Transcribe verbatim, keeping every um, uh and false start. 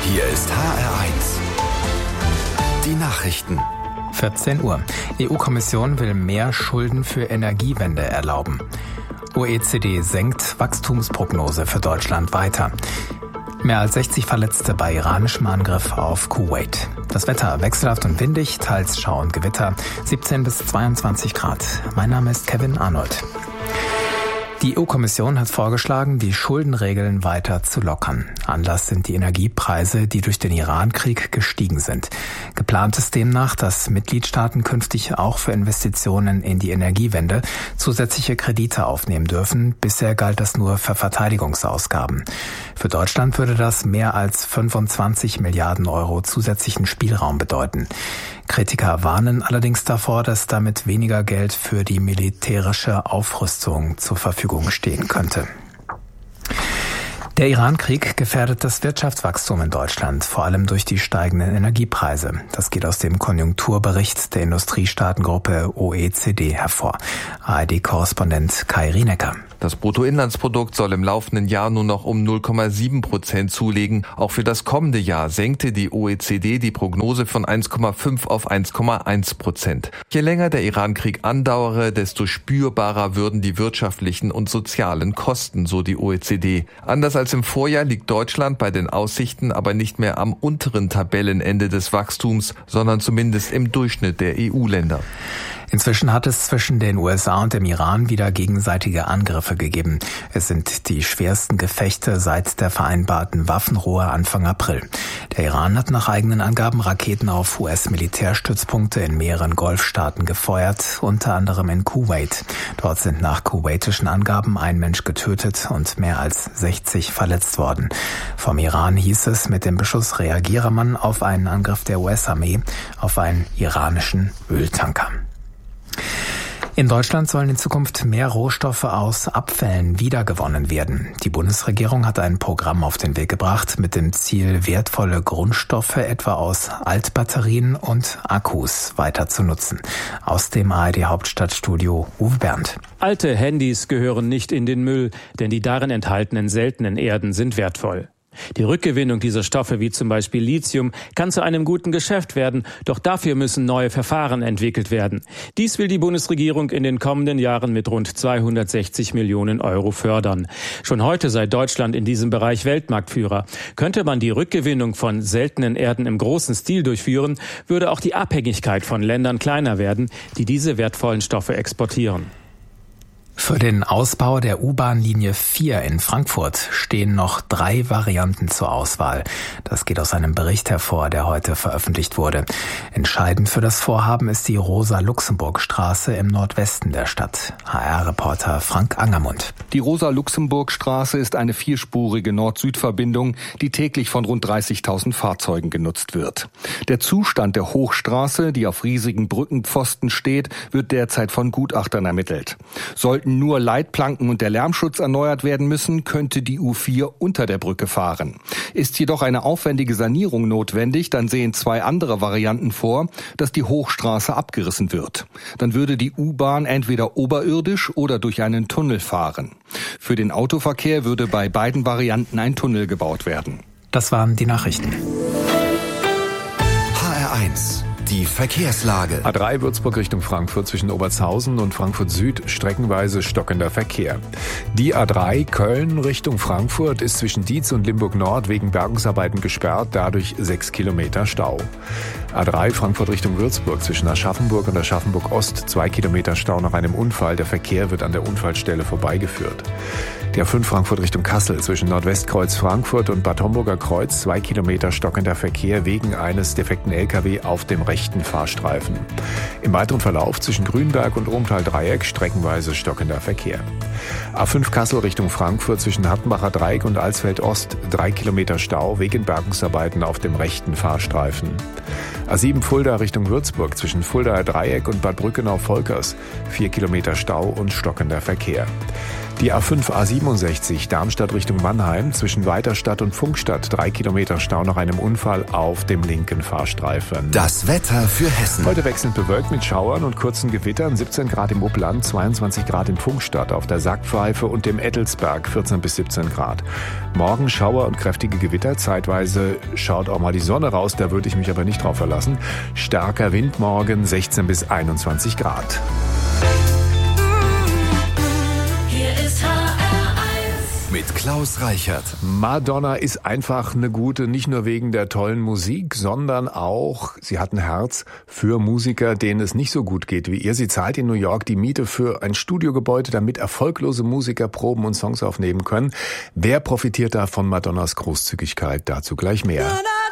Hier ist H R eins. Die Nachrichten. vierzehn Uhr. E U-Kommission will mehr Schulden für Energiewende erlauben. O E C D senkt Wachstumsprognose für Deutschland weiter. Mehr als sechzig Verletzte bei iranischem Angriff auf Kuwait. Das Wetter wechselhaft und windig, teils Schau und Gewitter, siebzehn bis zweiundzwanzig Grad. Mein Name ist Kevin Arnold. Die E U-Kommission hat vorgeschlagen, die Schuldenregeln weiter zu lockern. Anlass sind die Energiepreise, die durch den Iran-Krieg gestiegen sind. Geplant ist demnach, dass Mitgliedstaaten künftig auch für Investitionen in die Energiewende zusätzliche Kredite aufnehmen dürfen. Bisher galt das nur für Verteidigungsausgaben. Für Deutschland würde das mehr als fünfundzwanzig Milliarden Euro zusätzlichen Spielraum bedeuten. Kritiker warnen allerdings davor, dass damit weniger Geld für die militärische Aufrüstung zur Verfügung stehen könnte. Der Iran-Krieg gefährdet das Wirtschaftswachstum in Deutschland, vor allem durch die steigenden Energiepreise. Das geht aus dem Konjunkturbericht der Industriestaatengruppe O E C D hervor. A R D-Korrespondent Kai Rienecker. Das Bruttoinlandsprodukt soll im laufenden Jahr nur noch um null Komma sieben Prozent zulegen. Auch für das kommende Jahr senkte die O E C D die Prognose von eins Komma fünf auf eins Komma eins Prozent. Je länger der Iran-Krieg andauere, desto spürbarer würden die wirtschaftlichen und sozialen Kosten, so die O E C D. Anders als im Vorjahr liegt Deutschland bei den Aussichten aber nicht mehr am unteren Tabellenende des Wachstums, sondern zumindest im Durchschnitt der E U-Länder. Inzwischen hat es zwischen den U S A und dem Iran wieder gegenseitige Angriffe gegeben. Es sind die schwersten Gefechte seit der vereinbarten Waffenruhe Anfang April. Der Iran hat nach eigenen Angaben Raketen auf U S-Militärstützpunkte in mehreren Golfstaaten gefeuert, unter anderem in Kuwait. Dort sind nach kuwaitischen Angaben ein Mensch getötet und mehr als sechzig verletzt worden. Vom Iran hieß es, mit dem Beschuss reagiere man auf einen Angriff der U S-Armee auf einen iranischen Öltanker. In Deutschland sollen in Zukunft mehr Rohstoffe aus Abfällen wiedergewonnen werden. Die Bundesregierung hat ein Programm auf den Weg gebracht mit dem Ziel, wertvolle Grundstoffe etwa aus Altbatterien und Akkus weiter zu nutzen. Aus dem A R D-Hauptstadtstudio Uwe Bernd. Alte Handys gehören nicht in den Müll, denn die darin enthaltenen seltenen Erden sind wertvoll. Die Rückgewinnung dieser Stoffe, wie zum Beispiel Lithium, kann zu einem guten Geschäft werden, doch dafür müssen neue Verfahren entwickelt werden. Dies will die Bundesregierung in den kommenden Jahren mit rund zweihundertsechzig Millionen Euro fördern. Schon heute sei Deutschland in diesem Bereich Weltmarktführer. Könnte man die Rückgewinnung von seltenen Erden im großen Stil durchführen, würde auch die Abhängigkeit von Ländern kleiner werden, die diese wertvollen Stoffe exportieren. Für den Ausbau der U-Bahn-Linie vier in Frankfurt stehen noch drei Varianten zur Auswahl. Das geht aus einem Bericht hervor, der heute veröffentlicht wurde. Entscheidend für das Vorhaben ist die Rosa-Luxemburg-Straße im Nordwesten der Stadt. H R-Reporter Frank Angermund. Die Rosa-Luxemburg-Straße ist eine vierspurige Nord-Süd-Verbindung, die täglich von rund dreißigtausend Fahrzeugen genutzt wird. Der Zustand der Hochstraße, die auf riesigen Brückenpfosten steht, wird derzeit von Gutachtern ermittelt. Sollten nur Leitplanken und der Lärmschutz erneuert werden müssen, könnte die U vier unter der Brücke fahren. Ist jedoch eine aufwendige Sanierung notwendig, dann sehen zwei andere Varianten vor, dass die Hochstraße abgerissen wird. Dann würde die U-Bahn entweder oberirdisch oder durch einen Tunnel fahren. Für den Autoverkehr würde bei beiden Varianten ein Tunnel gebaut werden. Das waren die Nachrichten. H R eins. Die Verkehrslage. A drei Würzburg Richtung Frankfurt zwischen Obertshausen und Frankfurt Süd streckenweise stockender Verkehr. Die A drei Köln Richtung Frankfurt ist zwischen Dietz und Limburg Nord wegen Bergungsarbeiten gesperrt, dadurch sechs Kilometer Stau. A drei Frankfurt Richtung Würzburg zwischen Aschaffenburg und Aschaffenburg Ost zwei Kilometer Stau nach einem Unfall. Der Verkehr wird an der Unfallstelle vorbeigeführt. Die A fünf Frankfurt Richtung Kassel zwischen Nordwestkreuz Frankfurt und Bad Homburger Kreuz zwei Kilometer stockender Verkehr wegen eines defekten L K W auf dem rechten Fahrstreifen. Im weiteren Verlauf zwischen Grünberg und Rumtal-Dreieck streckenweise stockender Verkehr. A fünf Kassel Richtung Frankfurt zwischen Hattenbacher Dreieck und Alsfeld Ost drei Kilometer Stau wegen Bergungsarbeiten auf dem rechten Fahrstreifen. A sieben Fulda Richtung Würzburg zwischen Fuldaer Dreieck und Bad Brückenau-Volkers vier Kilometer Stau und stockender Verkehr. Die A fünf A siebenundsechzig Darmstadt Richtung Mannheim zwischen Weiterstadt und Funkstadt. Drei Kilometer Stau nach einem Unfall auf dem linken Fahrstreifen. Das Wetter für Hessen. Heute wechselnd bewölkt mit Schauern und kurzen Gewittern. siebzehn Grad im Upland, zweiundzwanzig Grad in Funkstadt. Auf der Sackpfeife und dem Ettelsberg vierzehn bis siebzehn Grad. Morgen Schauer und kräftige Gewitter. Zeitweise schaut auch mal die Sonne raus. Da würde ich mich aber nicht drauf verlassen. Starker Wind morgen sechzehn bis einundzwanzig Grad. Mit Klaus Reichert. Madonna ist einfach eine gute, nicht nur wegen der tollen Musik, sondern auch, sie hat ein Herz für Musiker, denen es nicht so gut geht wie ihr. Sie zahlt in New York die Miete für ein Studiogebäude, damit erfolglose Musiker proben und Songs aufnehmen können. Wer profitiert da von Madonnas Großzügigkeit? Dazu gleich mehr.